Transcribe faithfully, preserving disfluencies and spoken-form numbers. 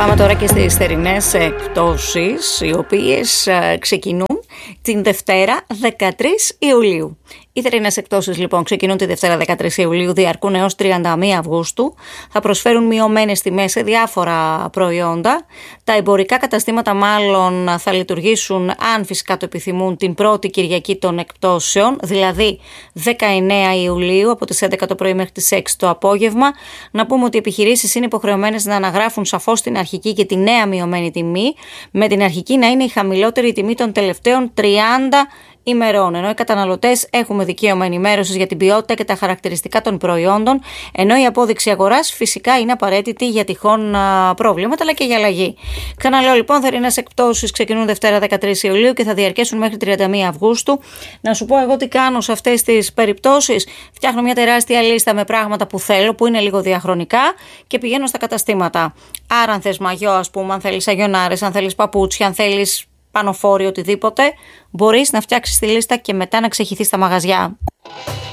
Πάμε τώρα και στις θερινές εκπτώσεις, οι οποίες ξεκινούν την Δευτέρα δεκατρείς Ιουλίου. Οι θερινές εκπτώσεις λοιπόν ξεκινούν τη Δευτέρα δεκατρείς Ιουλίου, διαρκούν έως τριάντα μία Αυγούστου. Θα προσφέρουν μειωμένες τιμές σε διάφορα προϊόντα. Τα εμπορικά καταστήματα μάλλον θα λειτουργήσουν, αν φυσικά το επιθυμούν, την πρώτη Κυριακή των εκπτώσεων, δηλαδή δεκαεννέα Ιουλίου από τις έντεκα το πρωί μέχρι τις έξι το απόγευμα. Να πούμε ότι οι επιχειρήσεις είναι υποχρεωμένες να αναγράφουν σαφώς την αρχική και τη νέα μειωμένη τιμή, με την αρχική να είναι η χαμηλότερη τιμή των τελευταίων τριάντα ημερών, ενώ οι καταναλωτές έχουμε δικαίωμα ενημέρωσης για την ποιότητα και τα χαρακτηριστικά των προϊόντων, ενώ η απόδειξη αγοράς φυσικά είναι απαραίτητη για τυχόν προβλήματα αλλά και για αλλαγή. Ξαναλέω λοιπόν, θερινές εκπτώσεις ξεκινούν Δευτέρα δεκατρείς Ιουλίου και θα διαρκέσουν μέχρι τριάντα μία Αυγούστου. Να σου πω εγώ τι κάνω σε αυτές τις περιπτώσεις. Φτιάχνω μια τεράστια λίστα με πράγματα που θέλω, που είναι λίγο διαχρονικά, και πηγαίνω στα καταστήματα. Άρα, αν θες μαγιό, ας πούμε, αν θέλεις αγιονάρες, αν θέλεις παπούτσια, αν θέλεις πανοφόρι, οτιδήποτε, μπορείς να φτιάξεις τη λίστα και μετά να ξεχυθείς στα μαγαζιά.